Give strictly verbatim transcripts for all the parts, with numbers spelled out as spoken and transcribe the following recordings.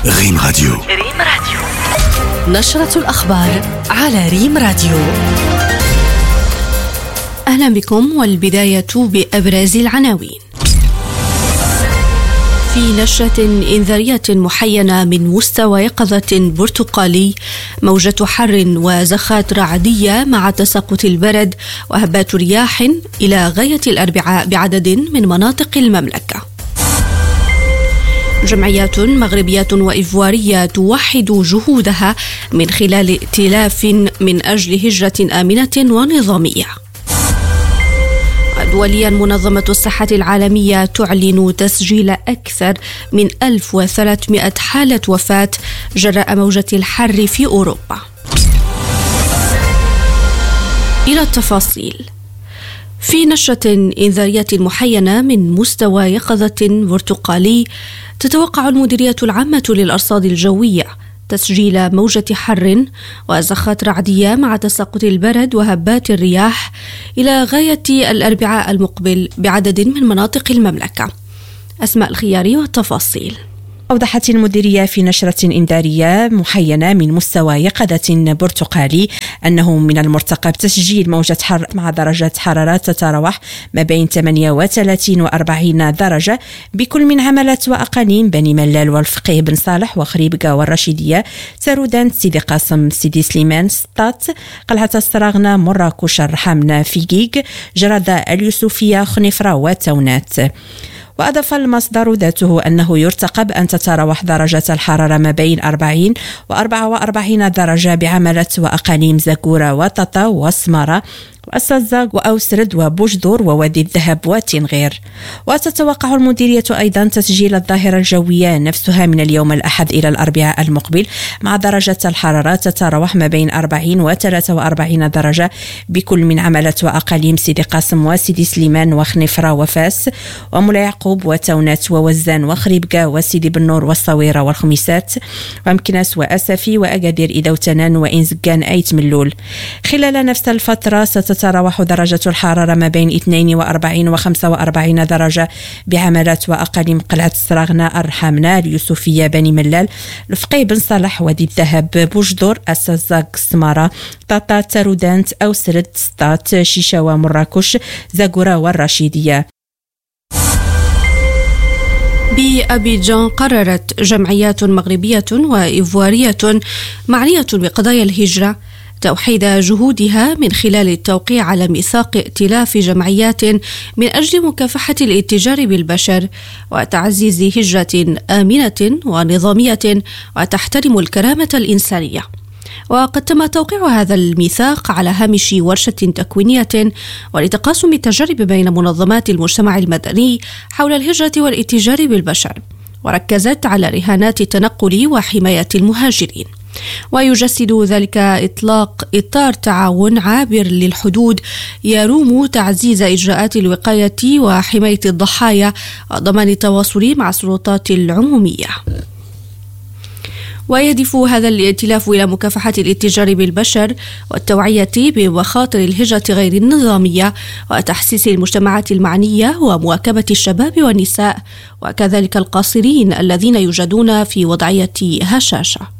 ريم راديو. ريم راديو نشرة الأخبار على ريم راديو. أهلا بكم، والبداية بأبرز العناوين. في نشرة إنذارية محينة من مستوى يقظة برتقالي، موجة حر وزخات رعدية مع تساقط البرد وهبات رياح إلى غاية الأربعاء بعدد من مناطق المملكة. جمعيات مغربية وإيفوارية توحد جهودها من خلال ائتلاف من أجل هجرة آمنة ونظامية. دوليا، منظمة الصحة العالمية تعلن تسجيل أكثر من ألف وثلاثمائة حالة وفاة جراء موجة الحر في أوروبا. إلى التفاصيل. في نشرة إنذارية محينة من مستوى يقظة برتقالي، تتوقع المديرية العامة للأرصاد الجوية تسجيل موجة حر وزخات رعدية مع تساقط البرد وهبات الرياح إلى غاية الأربعاء المقبل بعدد من مناطق المملكة. أسماء الخياري والتفاصيل. أوضحت المديرية في نشرة إنذارية محينة من مستوى يقظة برتقالي أنه من المرتقب تسجيل موجة حر مع درجات حرارة تتراوح ما بين ثمانية وثلاثين وأربعين درجة بكل من عملة وأقاليم بني ملال والفقيه بن صالح وخريبكة والرشيدية، سارودان، سيدي قاسم، سيدي سليمان، سطات، قلعة الصراغنة، مراكش، الرحمنة، فيقيق، جرادة، اليوسفية، خنيفرة وتونات. وأضاف المصدر ذاته أنه يرتقب أن تتراوح درجة الحرارة ما بين أربعين وأربعة وأربعين درجة بعملة وأقاليم زاكورة وططا وسمارة وأسازاغ وأوسرد وبوجدور ووادي الذهب وتنغير. وتتوقع المديرية أيضا تسجيل الظاهرة الجوية نفسها من اليوم الأحد إلى الأربعاء المقبل مع درجة الحرارة تتراوح ما بين أربعين وثلاثة وأربعين درجة بكل من عملة وأقاليم سيدي قاسم وسيدي سليمان وخنيفرة وفاس ومولا يعقوب وتونات ووزان وخريبكة وسيدي بنور والصويرة والخميسات ومكناس وأسفي وأقادير إذا وتنان وإنزقان أيت ملول. خلال نفس الفترة تتراوح درجة الحرارة ما بين اثنين وأربعين وخمسة وأربعين درجة بعملات وأقاليم قلعة الصراغنة، الرحمنة، اليوسفية، بني ملال، الفقيه بن صالح، وادي الذهب، بوجدور، أسازاك، سمارة، طاطا، تارودانت، أوسرد، سطات، شيشاوة، مراكش، زاكورة والرشيدية. بأبيجان، قررت جمعيات مغربية وإيفوارية معنية بقضايا الهجرة توحيد جهودها من خلال التوقيع على ميثاق ائتلاف جمعيات من أجل مكافحة الاتجار بالبشر وتعزيز هجرة آمنة ونظامية وتحترم الكرامة الإنسانية. وقد تم توقيع هذا الميثاق على هامش ورشة تكوينية ولتقاسم التجارب بين منظمات المجتمع المدني حول الهجرة والاتجار بالبشر، وركزت على رهانات التنقل وحماية المهاجرين. ويجسد ذلك إطلاق إطار تعاون عابر للحدود يروم تعزيز إجراءات الوقاية وحماية الضحايا وضمان التواصل مع السلطات العمومية. ويهدف هذا الائتلاف إلى مكافحة الاتجار بالبشر والتوعية بمخاطر الهجرة غير النظامية وتحسيس المجتمعات المعنية ومواكبة الشباب والنساء وكذلك القاصرين الذين يوجدون في وضعية هشاشة.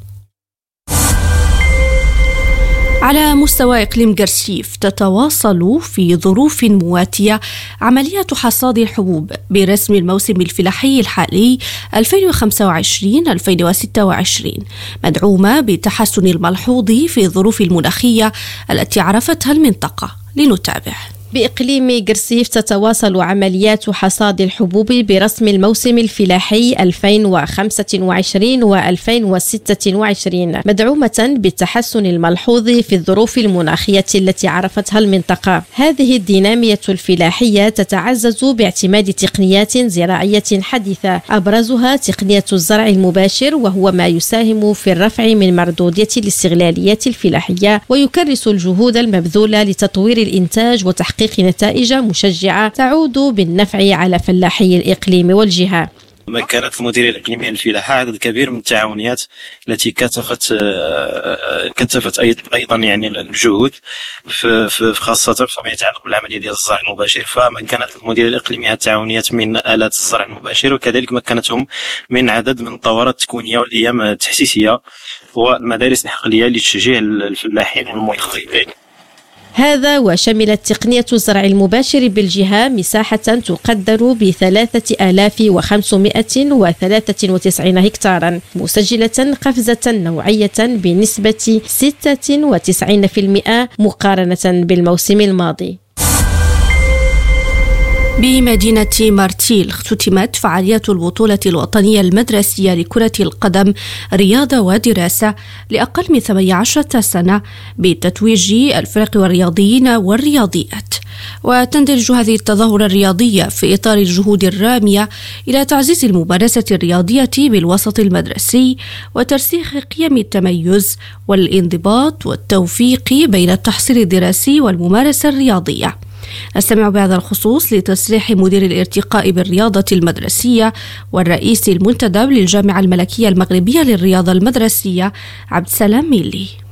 على مستوى إقليم قرسيف، تتواصل في ظروف مواتية عملية حصاد الحبوب برسم الموسم الفلاحي الحالي ألفين وخمسة وعشرين ألفين وستة وعشرين، مدعومة بالتحسن الملحوظ في الظروف المناخية التي عرفتها المنطقة. لنتابع. بإقليم قرسيف تتواصل عمليات حصاد الحبوب برسم الموسم الفلاحي ألفين وخمسة وعشرين وألفين وستة وعشرين، مدعومة بالتحسن الملحوظ في الظروف المناخية التي عرفتها المنطقة. هذه الدينامية الفلاحية تتعزز باعتماد تقنيات زراعية حديثة، أبرزها تقنية الزرع المباشر، وهو ما يساهم في الرفع من مردودية الاستغلاليات الفلاحية ويكرس الجهود المبذولة لتطوير الإنتاج وتحقيق نتائج مشجعة تعود بالنفع على فلاحي الإقليم والجهة. مكنت المديرية الإقليمية للفلاحة عدد كبير من التعاونيات التي كثفت كثفت أيضا يعني الجهود في خاصة فيما يتعلق بالعملية ديال الزرع المباشر. فمكنت المديرية الإقليمية التعاونيات من آلات الزرع المباشر، وكذلك مكنتهم من عدد من الدورات التكوينية والأيام التحسيسية والمدارس الحقلية لتشجيع الفلاحين والمخيطين. هذا وشملت تقنية الزرع المباشر بالجهة مساحة تقدر بثلاثة آلاف وخمسمائة وثلاثة وتسعين هكتارا، مسجلة قفزة نوعية بنسبة ستة وتسعين بالمئة مقارنة بالموسم الماضي. بمدينة مارتيل اختتمت فعاليات البطولة الوطنية المدرسية لكرة القدم رياضة ودراسة لأقل من ثمانية عشر سنة بتتويج الفرق والرياضيين والرياضيات. وتندرج هذه التظاهرة الرياضية في إطار الجهود الرامية إلى تعزيز الممارسة الرياضية بالوسط المدرسي وترسيخ قيم التميز والانضباط والتوفيق بين التحصيل الدراسي والممارسة الرياضية. نستمع بهذا الخصوص لتصريح مدير الارتقاء بالرياضة المدرسية والرئيس المنتدب للجامعة الملكية المغربية للرياضة المدرسية عبد السلام ميلي.